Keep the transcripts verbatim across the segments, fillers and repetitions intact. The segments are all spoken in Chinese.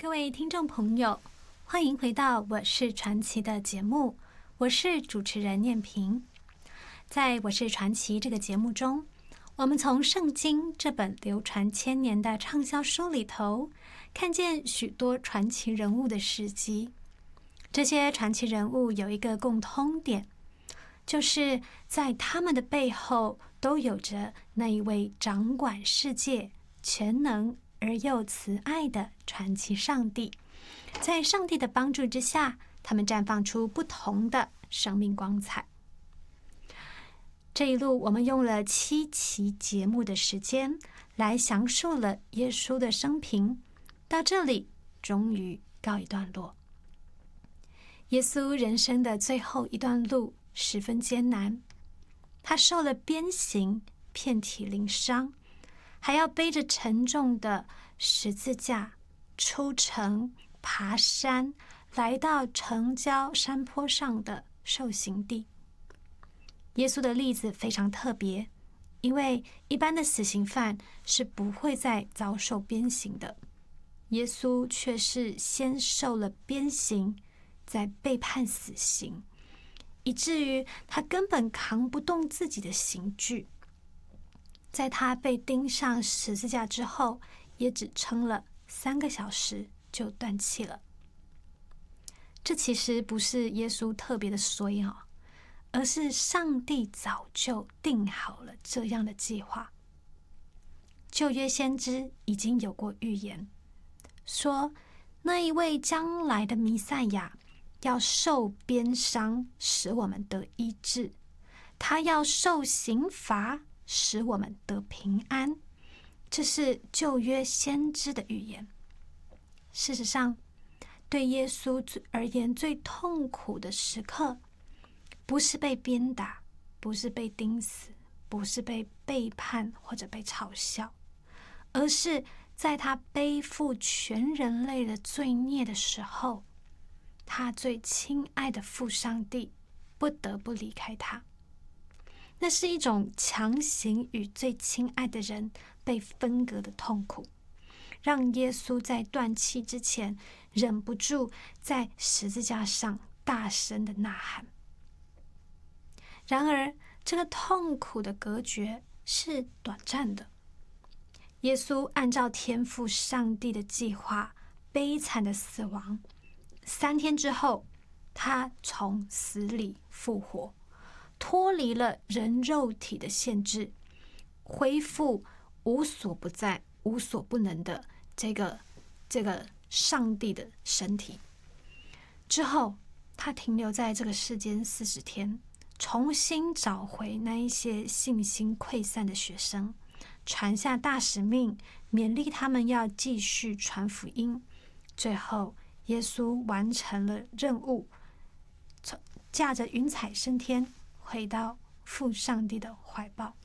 各位听众朋友，欢迎回到《我是传奇》的节目，我是主持人念萍。在《我是传奇》这个节目中，我们从圣经这本流传千年的畅销书里头，看见许多传奇人物的事迹。这些传奇人物有一个共通点，就是在他们的背后都有着那一位掌管世界、全能而又慈爱的传奇上帝。在上帝的帮助之下，他们绽放出不同的生命光彩。这一路我们用了七期节目的时间来详述了耶稣的生平，到这里终于告一段落。耶稣人生的最后一段路十分艰难，他受了鞭刑，遍体鳞伤，还要背着沉重的十字架出城爬山，来到城郊山坡上的受刑地。耶稣的例子非常特别，因为一般的死刑犯是不会再遭受鞭刑的，耶稣却是先受了鞭刑，再被判死刑，以至于他根本扛不动自己的刑具。在他被钉上十字架之后，也只撑了三个小时就断气了。这其实不是耶稣特别的衰哦，而是上帝早就定好了这样的计划。旧约先知已经有过预言，说那一位将来的弥赛亚要受鞭伤，使我们得医治；他要受刑罚，使我们得平安。这是旧约先知的预言。事实上，对耶稣而言最痛苦的时刻，不是被鞭打，不是被钉死，不是被背叛或者被嘲笑，而是在他背负全人类的罪孽的时候，他最亲爱的父上帝不得不离开他。那是一种强行与最亲爱的人被分隔的痛苦，让耶稣在断气之前忍不住在十字架上大声的呐喊。然而，这个痛苦的隔绝是短暂的。耶稣按照天父上帝的计划，悲惨的死亡。三天之后，他从死里复活，脱离了人肉体的限制，恢复无所不在、无所不能的这个这个上帝的身体。之后，他停留在这个世间四十天，重新找回那一些信心溃散的学生，传下大使命，勉励他们要继续传福音。最后，耶稣完成了任务，驾着云彩升天，回到父上帝的怀抱。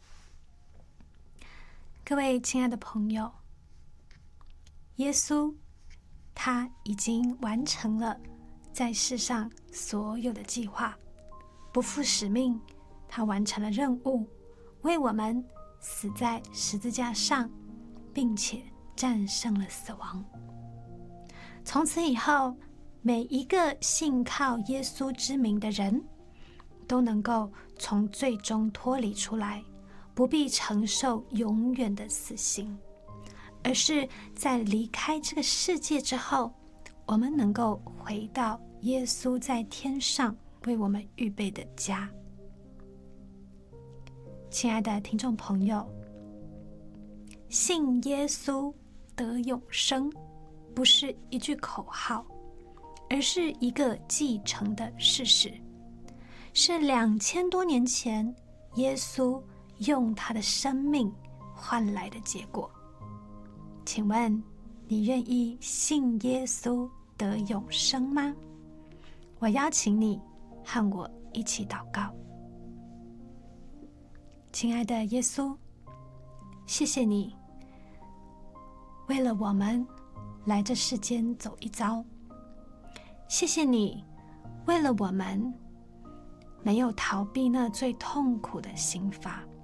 各位亲爱的朋友，耶稣他已经完成了在世上所有的计划，不负使命，他完成了任务，为我们死在十字架上，并且战胜了死亡。从此以后，每一个信靠耶稣之名的人都能够从罪中脱离出来，不必承受永远的死刑，而是在离开这个世界之后，我们能够回到耶稣在天上为我们预备的家。亲爱的听众朋友，信耶稣得永生，不是一句口号，而是一个继承的事实，是两千多年前耶稣用他的生命换来的结果。请问你愿意信耶稣得永生吗？我邀请你和我一起祷告。亲爱的耶稣，谢谢你为了我们来这世间走一遭，谢谢你为了我们没有逃避那最痛苦的刑罚，